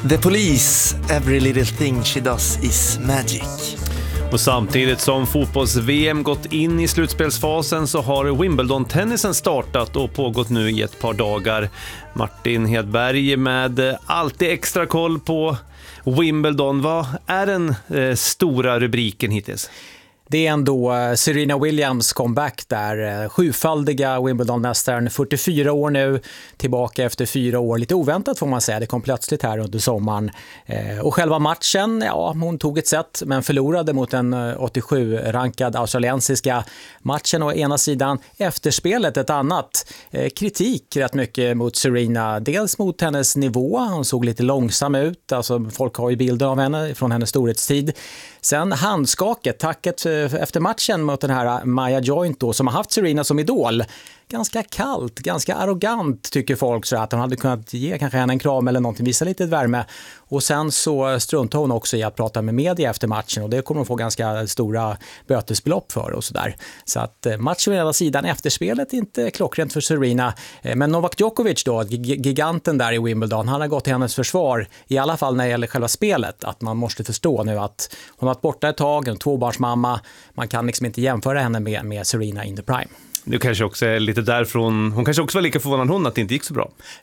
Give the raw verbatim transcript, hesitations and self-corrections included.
The Police, every little thing she does is magic. Och samtidigt som fotbolls-V M gått in i slutspelsfasen så har Wimbledon-tennisen startat och pågått nu i ett par dagar. Martin Hedberg med alltid extra koll på Wimbledon. Vad är den eh, stora rubriken hittills? Det är ändå Serena Williams comeback där, sjufaldiga Wimbledon-mästaren, fyrtiofyra år nu, tillbaka efter fyra år, lite oväntat får man säga, det kom plötsligt här under sommaren. Och själva matchen, ja, hon tog ett set men förlorade mot en åttiosju-rankad australiensiska. Matchen å ena sidan, efterspelet ett annat. Kritik rätt mycket mot Serena, dels mot hennes nivå, hon såg lite långsam ut, alltså folk har ju bilder av henne från hennes storhetstid. Sen handskaket, tacket efter matchen mot den här Maya Joint då, som har haft Serena som idol. Ganska kallt, ganska arrogant tycker folk, så att hon hade kunnat ge kanske henne en kram eller någonting, visa lite värme. Och sen så struntade hon också i att prata med media efter matchen och det kommer hon få ganska stora bötesbelopp för och sådär. Så att matchen å ena sidan, efterspelet inte klockrent för Serena. Men Novak Djokovic då, giganten där i Wimbledon, han har gått till hennes försvar, i alla fall när det gäller själva spelet, att man måste förstå nu att hon har varit borta ett tag, en tvåbarnsmamma, man kan liksom inte jämföra henne med, med Serena in the prime. Det kanske också är lite därifrån, hon kanske också var lika förvånad hon att det inte gick så bra.